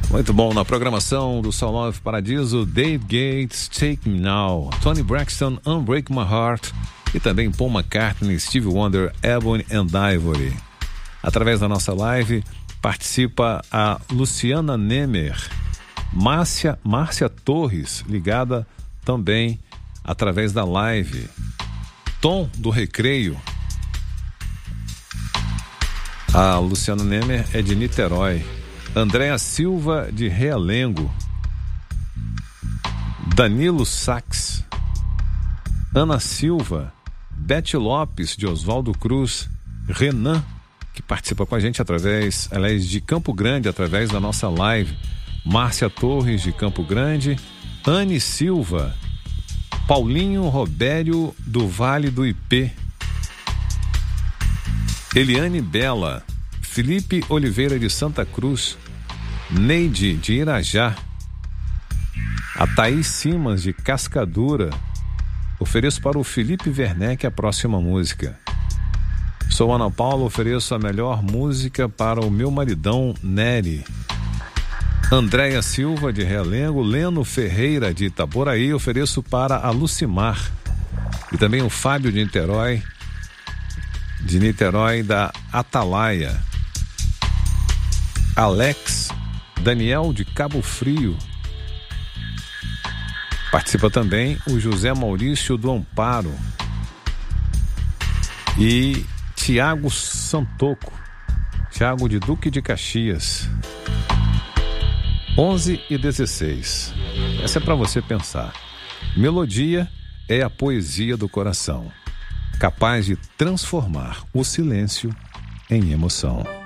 Muito bom, na programação do Soul Love Paradiso, Dave Gates, Take Me Now, Tony Braxton, Unbreak My Heart e também Paul McCartney, Stevie Wonder, Ebony and Ivory. Através da nossa live participa a Luciana Nemer, Márcia Torres, ligada também através da live, Tom do Recreio. A Luciana Nemer é de Niterói. Andréa Silva, de Realengo. Danilo Sax. Ana Silva. Bete Lopes, de Oswaldo Cruz. Renan, que participa com a gente de Campo Grande, através da nossa live. Márcia Torres, de Campo Grande. Anne Silva. Paulinho Robério, do Vale do Ipê. Eliane Bela. Felipe Oliveira, de Santa Cruz. Neide, de Irajá. A Thaís Simas, de Cascadura. Ofereço para o Felipe Werneck a próxima música. Sou Ana Paula, ofereço a melhor música para o meu maridão Nery. Andréia Silva, de Realengo. Leno Ferreira, de Itaboraí, ofereço para a Lucimar. E também o Fábio de Niterói, da Atalaia. Alex Daniel, de Cabo Frio. Participa também o José Maurício do Amparo. E Tiago Santoco. Tiago, de Duque de Caxias. 11h16. Essa é para você pensar. Melodia é a poesia do coração, capaz de transformar o silêncio em emoção.